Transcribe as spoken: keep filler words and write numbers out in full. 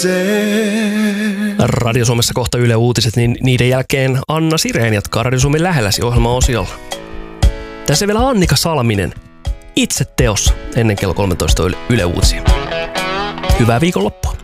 Radio Suomessa kohta Yle Uutiset, niin niiden jälkeen Anna Sireen jatkaa Radio Suomen lähelläsi -ohjelmaosiolla. Tässä vielä Annika Salminen itse teossa ennen kello kolmetoista Yle Uutisia. Hyvää viikonloppua.